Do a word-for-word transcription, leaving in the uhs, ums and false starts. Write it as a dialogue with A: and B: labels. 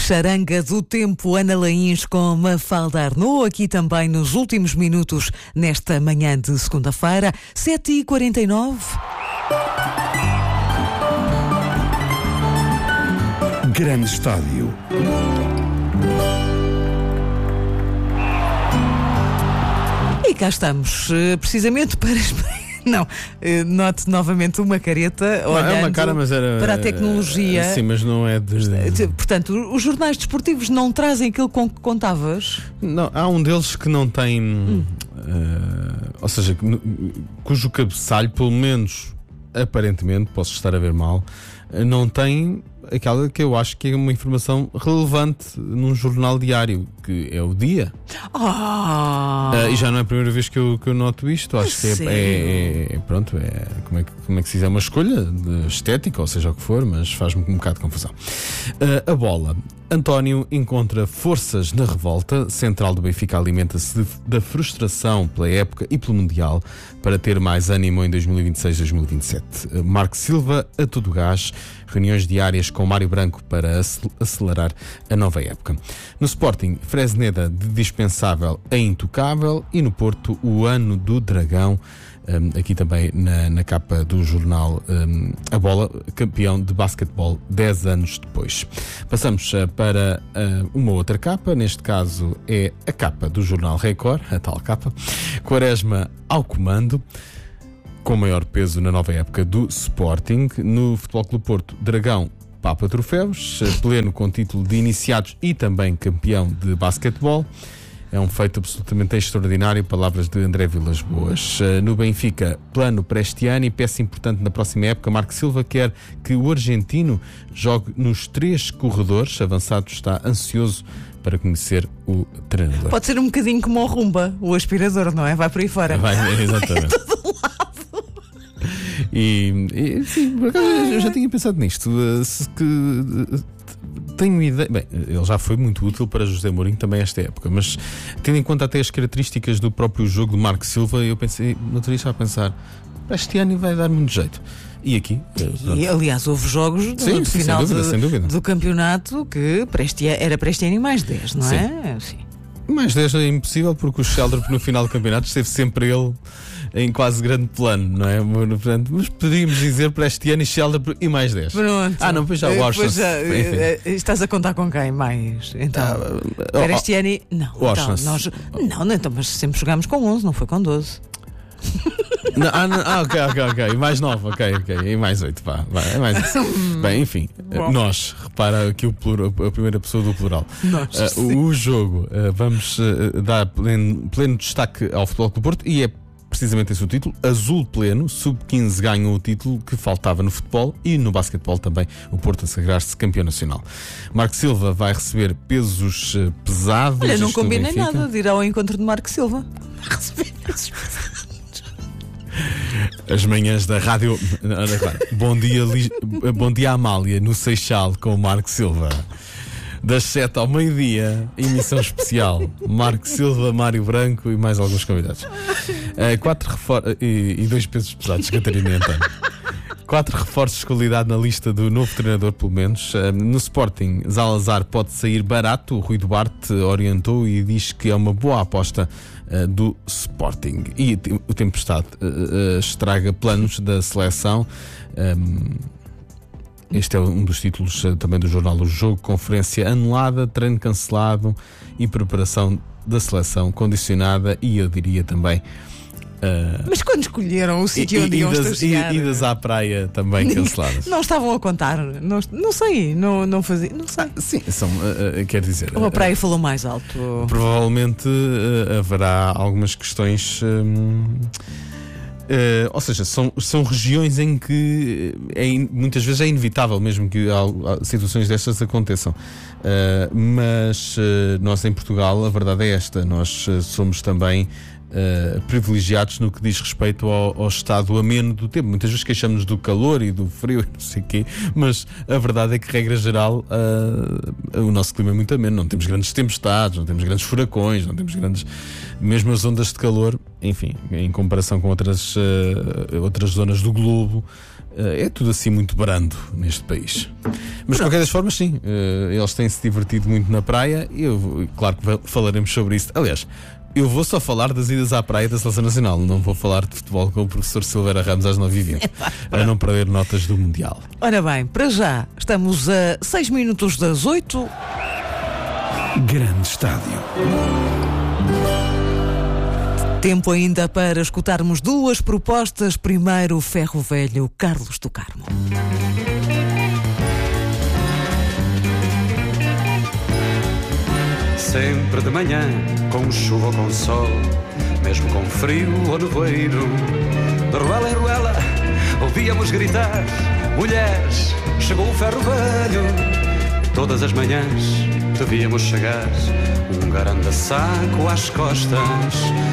A: Charanga do Tempo, Ana Laíns com Mafalda Arnaud, aqui também nos últimos minutos nesta manhã de segunda-feira, sete e quarenta e nove.
B: Grande Estádio.
A: E cá estamos, precisamente para... Não, note novamente uma careta
C: não,
A: olhando
C: é uma cara, mas era,
A: para a tecnologia.
C: Sim, mas não é de...
A: Portanto, os jornais desportivos não trazem aquilo com que contavas?
C: Não, há um deles que não tem... Hum. Uh, ou seja, cujo cabeçalho, pelo menos aparentemente, posso estar a ver mal, não tem aquela que eu acho que é uma informação relevante num jornal diário, que é o Dia.
A: Oh.
C: Uh, e já não é a primeira vez que eu, que eu noto isto. Acho que é, é, é, pronto, é como, é que, como é que se diz, é uma escolha de estética, ou seja o que for, mas faz-me um bocado de confusão. Uh, a bola. António encontra forças na revolta. Central do Benfica alimenta-se da frustração pela época e pelo Mundial para ter mais ânimo em dois mil e vinte e seis dois mil e vinte e sete. Marco Silva a todo gás. Reuniões diárias com Mário Branco para acelerar a nova época. No Sporting, Fresneda de dispensável a intocável. E no Porto, o ano do Dragão. Um, aqui também na, na capa do jornal um, A Bola, campeão de basquetebol dez anos depois. Passamos uh, para uh, uma outra capa, neste caso é a capa do jornal Record, a tal capa. Quaresma ao comando, com maior peso na nova época do Sporting. No Futebol Clube Porto, Dragão papa troféus, pleno com título de iniciados e também campeão de basquetebol. É um feito absolutamente extraordinário, palavras de André Vilas Boas. No Benfica, plano para este ano e peça importante na próxima época. Marco Silva quer que o argentino jogue nos três corredores. Avançado está ansioso para conhecer o treinador.
A: Pode ser um bocadinho como o Rumba, o aspirador, não é? Vai por aí fora.
C: Vai, exatamente.
A: Vai todo lado.
C: E, e sim, por acaso eu já tinha pensado nisto. Se que... Tenho ideia. Bem, ele já foi muito útil para José Mourinho também esta época, mas tendo em conta até as características do próprio jogo de Marco Silva, eu pensei, não teria já a pensar, este ano vai dar muito jeito. E aqui.
A: E, aliás, houve jogos
C: sim,
A: no
C: sim,
A: final
C: sem dúvida,
A: de,
C: sem dúvida.
A: do campeonato que para este, era para este ano e mais dez, não é? Sim.
C: Mais dez é impossível porque o Sheldrop no final do campeonato esteve sempre ele em quase grande plano, não é? Portanto, mas poderíamos dizer para este ano e Sheldrop e mais dez.
A: Pronto.
C: Ah, não, depois já o Washington.
A: Estás a contar com quem mais? Então, ah, para este ano e. Não, então, nós, não, então, mas sempre jogámos com onze, não foi com doze.
C: Não, ah, não, ah, ok, ok, ok. E mais nove, ok, ok. E mais oito, pá. Vai, é mais isso. Bem, enfim, bom. Nós, repara aqui o plural, a primeira pessoa do plural.
A: Nós,
C: uh, o, o jogo, uh, vamos uh, dar pleno, pleno destaque ao Futebol Clube Porto e é precisamente esse o título. Azul pleno, sub quinze ganhou o título que faltava no futebol e no basquetebol também, o Porto a sagrar-se campeão nacional. Marco Silva vai receber pesos uh, pesados.
A: Olha, não combinei nada de ir ao encontro de Marco Silva. Receber pesos pesados.
C: As manhãs da rádio. Bom dia, Li... Bom dia Amália, no Seixal, com o Marco Silva. Das sete ao meio-dia, emissão especial. Marco Silva, Mário Branco e mais alguns convidados. Uh, quatro refor... e, e dois pesos pesados, Catarina e António. Quatro reforços de qualidade na lista do novo treinador, pelo menos. Uh, no Sporting, Zalazar pode sair barato. O Rui Duarte orientou e diz que é uma boa aposta uh, do Sporting. E o Tempestade uh, uh, estraga planos da seleção. Um, Este é um dos títulos uh, também do jornal O Jogo. Conferência anulada, treino cancelado e preparação da seleção condicionada. E eu diria também
A: Uh, Mas quando escolheram o sítio onde iam estagiar,
C: idas à praia também canceladas.
A: Não estavam a contar. Não, não sei, não, não fazia. Não sei.
C: Ah, sim, são, uh, uh, quer dizer.
A: Ou a praia uh, falou mais alto.
C: Provavelmente uh, haverá algumas questões. Um, Uh, ou seja, são, são regiões em que é in, muitas vezes é inevitável mesmo que há, há situações destas aconteçam. Uh, mas uh, nós em Portugal, a verdade é esta: nós uh, somos também Uh, privilegiados no que diz respeito ao, ao estado ameno do tempo. Muitas vezes queixamos do calor e do frio e não sei o quê, mas a verdade é que, regra geral, uh, o nosso clima é muito ameno. Não temos grandes tempestades, não temos grandes furacões, não temos grandes, mesmo as ondas de calor, enfim, em comparação com outras, uh, outras zonas do globo, É tudo assim muito brando neste país. Mas de qualquer das formas, sim, eles têm-se divertido muito na praia e eu, claro que falaremos sobre isso. Aliás, eu vou só falar das idas à praia da Seleção Nacional. Não vou falar de futebol com o professor Silveira Ramos às nove e vinte, a não perder notas do Mundial.
A: Ora bem, para já estamos a seis minutos das oito.
B: Grande Estádio.
A: Tempo ainda para escutarmos duas propostas. Primeiro, Ferro Velho, Carlos do Carmo.
D: Sempre de manhã, com chuva ou com sol, mesmo com frio ou nevoeiro, de ruela em ruela, ouvíamos gritar: mulheres, chegou o ferro velho. Todas as manhãs te víamos chegar, um grande saco às costas.